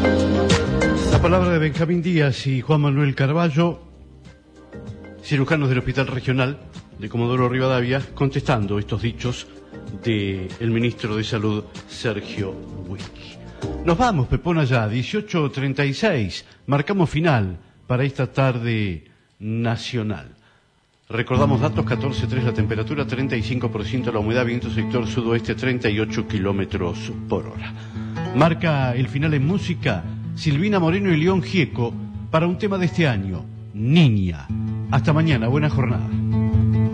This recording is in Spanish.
La palabra de Benjamín Díaz y Juan Manuel Carballo, cirujanos del Hospital Regional de Comodoro Rivadavia, contestando estos dichos del ministro de Salud, Sergio Willy. Nos vamos, Pepona, ya, 18:36, marcamos final para esta tarde nacional. Recordamos datos: 14,3 la temperatura, 35% la humedad, viento sector sudoeste, 38 kilómetros por hora. Marca el final en música Silvina Moreno y León Gieco para un tema de este año, Niña. Hasta mañana, buena jornada.